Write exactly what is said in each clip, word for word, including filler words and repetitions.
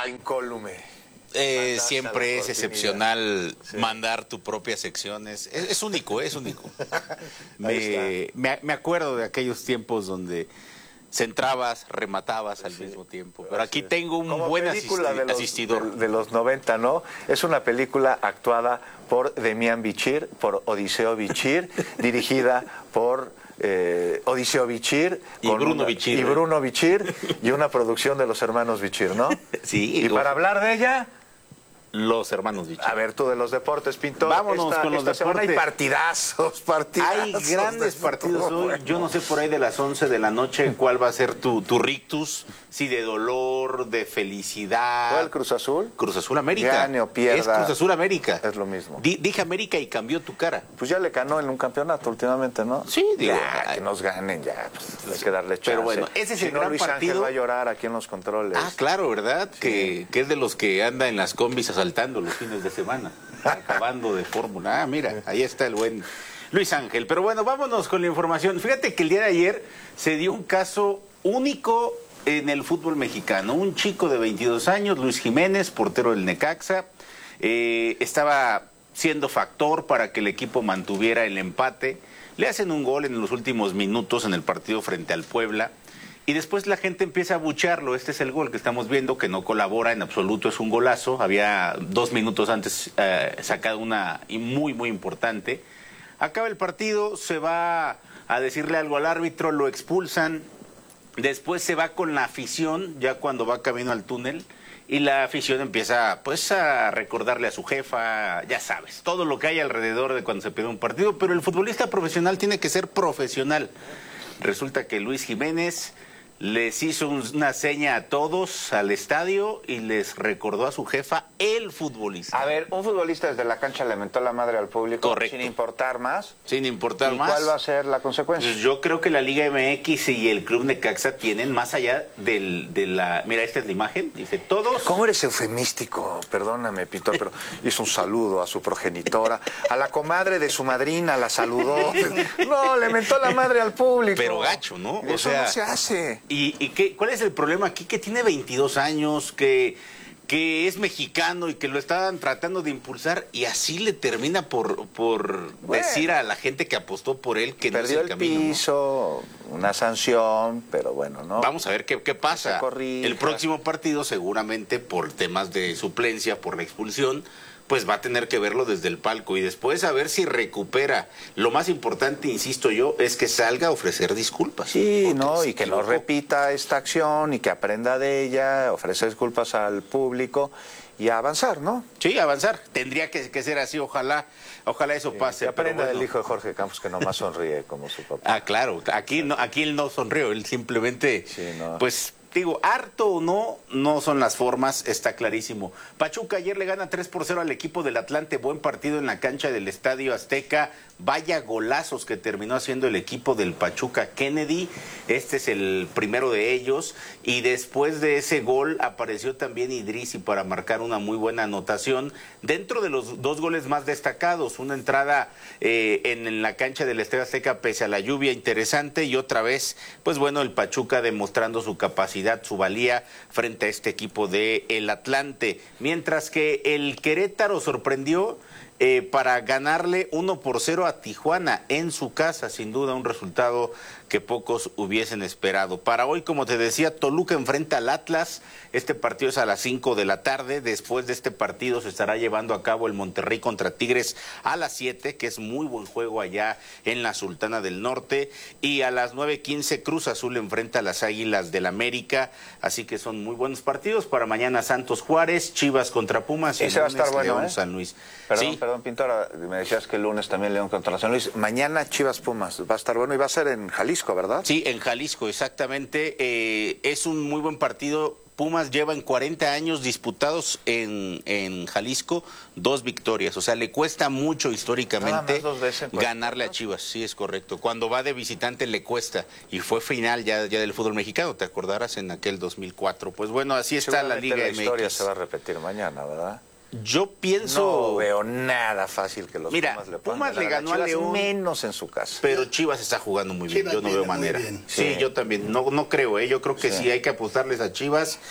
Ah, incólume. Eh, siempre es excepcional sí. mandar tu propia sección. Es, es, es único, es único. me, me, me acuerdo de aquellos tiempos donde centrabas, rematabas al sí, mismo tiempo. Pero aquí tengo un Como buen película asisti de los, asistidor. De, de los noventa, ¿no? Es una película actuada por Demián Bichir, por Odiseo Bichir, dirigida por eh, Odiseo Bichir y Bruno una, Bichir. Y Bruno Bichir, y una producción de los hermanos Bichir, ¿no? Sí. Y para hablar de ella... Los hermanos Bichir. A ver, tú de los deportes, Pintor. Vámonos esta, con los esta deportes. Semana hay partidazos, partidazos. Hay grandes partidos hoy. Bueno. Yo no sé por ahí de las once de la noche cuál va a ser tu, tu rictus. Si de dolor, de felicidad. ¿Fue el Cruz Azul? Cruz Azul América. Gane o pierda. Es Cruz Azul América. Es lo mismo. D dije América y cambió tu cara. Pues ya le ganó en un campeonato últimamente, ¿no? Sí, digo. Ya, que nos ganen ya. Pues, hay que darle chance. Pero bueno, ese es si el no, gran Luis partido. Ángel va a llorar aquí en los controles. Ah, claro, ¿verdad? Sí. Que, que es de los que anda en las combis asaltando los fines de semana. Acabando de fórmula. Ah, mira, ahí está el buen Luis Ángel. Pero bueno, vámonos con la información. Fíjate que el día de ayer se dio un caso único en el fútbol mexicano. Un chico de veintidós años, Luis Jiménez, portero del Necaxa, eh, estaba siendo factor para que el equipo mantuviera el empate. Le hacen un gol en los últimos minutos en el partido frente al Puebla. Y después la gente empieza a abuchearlo. Este es el gol que estamos viendo, que no colabora en absoluto, es un golazo. Había dos minutos antes eh, sacado una muy, muy importante. Acaba el partido, se va a decirle algo al árbitro, lo expulsan. Después se va con la afición, ya cuando va camino al túnel. Y la afición empieza pues a recordarle a su jefa, ya sabes, todo lo que hay alrededor de cuando se pierde un partido. Pero el futbolista profesional tiene que ser profesional. Resulta que Luis Jiménez les hizo una seña a todos al estadio y les recordó a su jefa el futbolista. A ver, un futbolista desde la cancha le mentó la madre al público. Correcto. Sin importar más. Sin importar ¿Y más. cuál va a ser la consecuencia? Pues yo creo que la Liga M X y el Club Necaxa tienen más allá del, de la... Mira, esta es la imagen, dice todos... ¿Cómo eres eufemístico? Perdóname, Pintor, pero hizo un saludo a su progenitora, a la comadre de su madrina, la saludó. No, le mentó la madre al público. Pero gacho, ¿no? O Eso sea, no se hace. ¿Y, y qué, cuál es el problema aquí? Que tiene veintidós años, que, que es mexicano y que lo estaban tratando de impulsar y así le termina por, por bueno, decir a la gente que apostó por él que perdió no es el, el camino, piso, ¿no? Una sanción, pero bueno, ¿no? Vamos a ver qué, qué pasa. Corrija. El próximo partido seguramente por temas de suplencia, por la expulsión, pues va a tener que verlo desde el palco y después a ver si recupera. Lo más importante, insisto yo, es que salga a ofrecer disculpas. Sí, ¿no? Y que no repita esta acción y que aprenda de ella, ofrecer disculpas al público y a avanzar, ¿no? Sí, avanzar. Tendría que, que ser así, ojalá, ojalá eso sí, pase. Que aprenda bueno. del hijo de Jorge Campos que nomás sonríe como su papá. Ah, claro. Aquí no, aquí él no sonrió, él simplemente, sí, no. pues... Digo, harto o no, no son las formas, está clarísimo. Pachuca ayer le gana tres por cero al equipo del Atlante, buen partido en la cancha del Estadio Azteca, vaya golazos que terminó haciendo el equipo del Pachuca Kennedy, este es el primero de ellos, y después de ese gol apareció también Idrissi para marcar una muy buena anotación, dentro de los dos goles más destacados, una entrada eh, en, en la cancha del Estadio Azteca pese a la lluvia interesante, y otra vez, pues bueno, el Pachuca demostrando su capacidad, su valía frente a este equipo de el Atlante, mientras que el Querétaro sorprendió eh, para ganarle uno por cero a Tijuana en su casa, sin duda un resultado que pocos hubiesen esperado. Para hoy, como te decía, Toluca enfrenta al Atlas, este partido es a las cinco de la tarde, después de este partido se estará llevando a cabo el Monterrey contra Tigres a las siete, que es muy buen juego allá en la Sultana del Norte, y a las nueve quince Cruz Azul enfrenta a las Águilas del América, así que son muy buenos partidos. Para mañana Santos Juárez, Chivas contra Pumas, y ese va a estar bueno, León ¿eh? San Luis. Perdón, ¿Sí? perdón, Pintora, me decías que el lunes también León contra San Luis. Mañana Chivas Pumas, va a estar bueno y va a ser en Jalisco, ¿verdad? Sí, en Jalisco, exactamente. Eh, es un muy buen partido. Pumas lleva en cuarenta años disputados en, en Jalisco dos victorias. O sea, le cuesta mucho históricamente dos veces, ganarle a Chivas. Sí, es correcto. Cuando va de visitante le cuesta. Y fue final ya, ya del fútbol mexicano, te acordarás, en aquel dos mil cuatro. Pues bueno, así está la Liga la M X. La historia se va a repetir mañana, ¿verdad? Yo pienso... No veo nada fácil que los Mira, Pumas le Pumas puedan le ganar ganó a León, menos en su casa. Pero Chivas está jugando muy bien, Chivas yo no veo viene muy manera. bien. Sí, Sí. yo también, no, no creo, ¿eh? Yo creo que Sí. sí hay que apostarles a Chivas.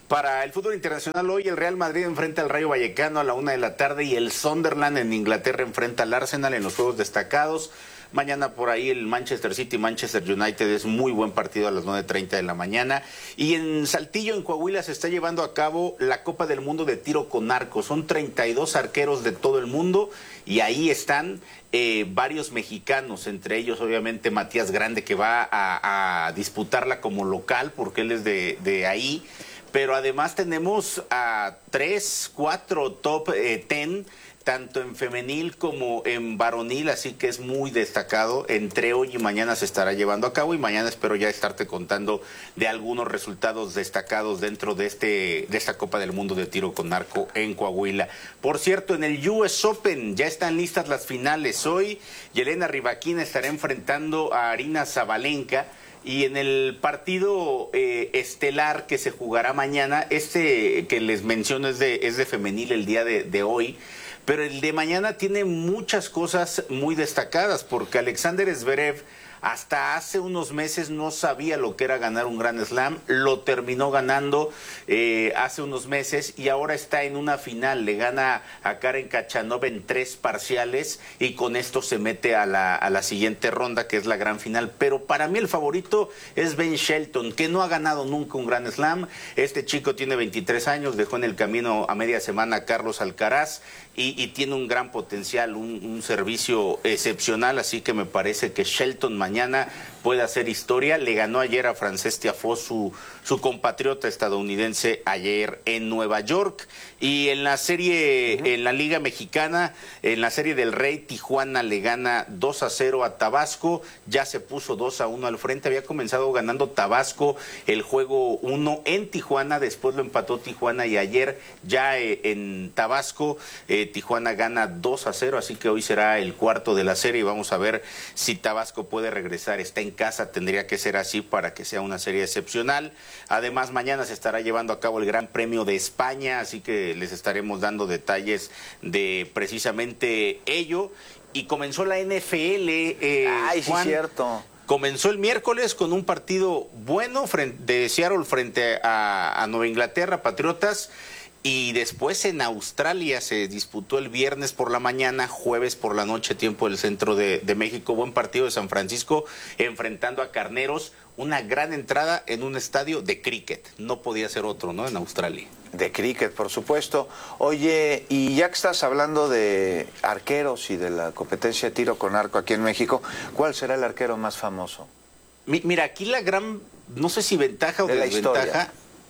Para el fútbol internacional hoy el Real Madrid enfrenta al Rayo Vallecano a la una de la tarde y el Sunderland en Inglaterra enfrenta al Arsenal en los juegos destacados. Mañana por ahí el Manchester City, Manchester United es muy buen partido a las nueve treinta de la mañana. Y en Saltillo, en Coahuila, se está llevando a cabo la Copa del Mundo de Tiro con Arco. Son treinta y dos arqueros de todo el mundo y ahí están eh, varios mexicanos, entre ellos obviamente Matías Grande, que va a, a disputarla como local porque él es de, de ahí. Pero además tenemos a tres, cuatro top eh, ten, tanto en femenil como en varonil, así que es muy destacado. Entre hoy y mañana se estará llevando a cabo y mañana espero ya estarte contando de algunos resultados destacados dentro de este de esta Copa del Mundo de Tiro con Arco en Coahuila. Por cierto, en el U S Open ya están listas las finales. Hoy Yelena Rybakina estará enfrentando a Aryna Sabalenka. Y en el partido eh, estelar que se jugará mañana, este que les menciono es de, es de femenil el día de, de hoy, pero el de mañana tiene muchas cosas muy destacadas, porque Alexander Zverev hasta hace unos meses no sabía lo que era ganar un Grand Slam, lo terminó ganando eh, hace unos meses y ahora está en una final, le gana a Karen Khachanov en tres parciales y con esto se mete a la, a la siguiente ronda, que es la gran final. Pero para mí el favorito es Ben Shelton, que no ha ganado nunca un Grand Slam. Este chico tiene veintitrés años, dejó en el camino a media semana a Carlos Alcaraz y, y tiene un gran potencial, un, un servicio excepcional, así que me parece que Shelton mañana Mañana puede hacer historia. Le ganó ayer a Frances Tiafoe, su, su compatriota estadounidense, ayer en Nueva York. Y en la serie, uh-huh. en la Liga Mexicana, en la serie del Rey, Tijuana le gana dos a cero a Tabasco. Ya se puso dos a uno al frente. Había comenzado ganando Tabasco el juego uno en Tijuana, después lo empató Tijuana y ayer ya eh, en Tabasco eh, Tijuana gana dos a cero. Así que hoy será el cuarto de la serie y vamos a ver si Tabasco puede regresar. Está en casa, tendría que ser así para que sea una serie excepcional. Además, mañana se estará llevando a cabo el Gran Premio de España, así que les estaremos dando detalles de precisamente ello. Y comenzó la N F L. Eh, Ay, sí, Juan, cierto. Comenzó el miércoles con un partido bueno frente, de Seattle frente a, a Nueva Inglaterra, Patriotas. Y después en Australia se disputó el viernes por la mañana, jueves por la noche, tiempo del centro de, de México. Buen partido de San Francisco enfrentando a Carneros. Una gran entrada en un estadio de cricket. No podía ser otro, ¿no? En Australia. De cricket, por supuesto. Oye, y ya que estás hablando de arqueros y de la competencia de tiro con arco aquí en México, ¿cuál será el arquero más famoso? Mi, mira, aquí la gran, no sé si ventaja o de la desventaja. Historia.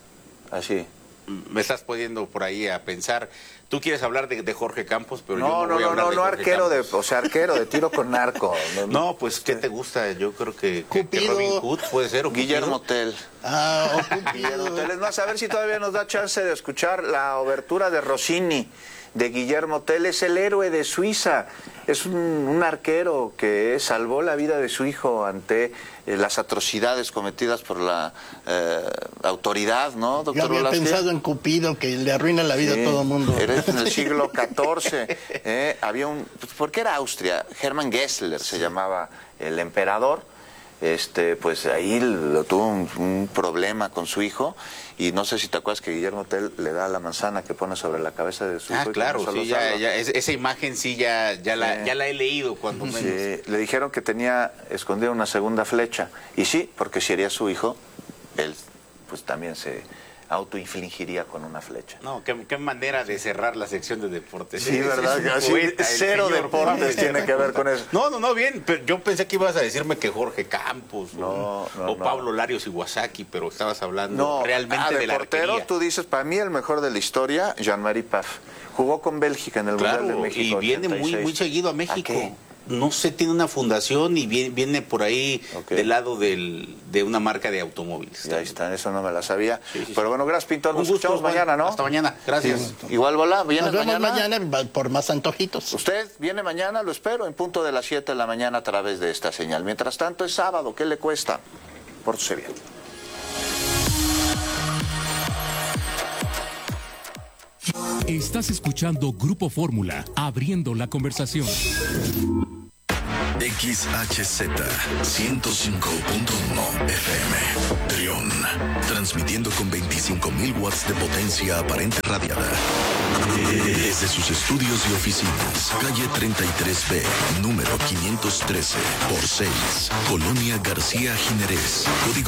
Así. Me estás poniendo por ahí a pensar. Tú quieres hablar de, de Jorge Campos, pero no, yo no, no, voy a no, hablar no, de no Jorge arquero Campos. de, o sea, arquero de tiro con arco. No, pues ¿qué te gusta? Yo creo que, que, que Robin Hood puede ser. ¿O Guillermo Tell. Ah, oh, Guillermo Tell. Es más, a ver si todavía nos da chance de escuchar la obertura de Rossini de Guillermo Tell. Es el héroe de Suiza. Es un, un arquero que salvó la vida de su hijo ante eh, las atrocidades cometidas por la eh, autoridad, ¿no, doctor Yo había Velázquez? pensado en Cupido, que le arruina la vida Sí, a todo el mundo. Era en el siglo catorce. Eh, había un, ¿por qué era Austria? Hermann Gessler se llamaba el emperador. Este, pues ahí lo, tuvo un, un problema con su hijo y no sé si te acuerdas que Guillermo Tell le da la manzana que pone sobre la cabeza de su ah, hijo. claro, sí, ya, ya, esa imagen sí ya, ya, la, Sí. ya la he leído cuando menos. Sí, le dijeron que tenía escondida una segunda flecha y sí, porque si haría su hijo, él pues también se autoinfligiría con una flecha. No, qué, qué manera de cerrar la sección de deportes. Sí, Es- ¿verdad? es un Así, poeta, el cero señor deportes Juan. tiene que ver con eso. No, no, no, bien, pero yo pensé que ibas a decirme que Jorge Campos No, o, no, o no. Pablo Larios Iwasaki, pero estabas hablando No, realmente ah, de, de la portero, arquería. tú dices, para mí el mejor de la historia, Jean-Marie Paf. Jugó con Bélgica en el Claro, Mundial de México. y viene muy, ochenta y seis. muy seguido a ¿A México. qué? No sé, tiene una fundación y viene, viene por ahí Ok. del lado del, de una marca de automóviles. Y ahí está, eso no me la sabía. Sí, sí, sí. Pero bueno, gracias, Pintor. Un Nos gusto, escuchamos Juan. mañana, ¿no? Hasta mañana, gracias. Sí. Igual, Bola, ¿viene Nos vemos mañana? mañana por más antojitos. Usted viene mañana, lo espero, en punto de las siete de la mañana a través de esta señal. Mientras tanto, es sábado, ¿qué le cuesta? Pórtese bien. Estás escuchando Grupo Fórmula, abriendo la conversación. X H Z ciento cinco punto uno F M. Trión. Transmitiendo con veinticinco mil watts de potencia aparente radiada. Desde sus estudios y oficinas. Calle treinta y tres B, número quinientos trece por seis. Colonia García Jiménez. Código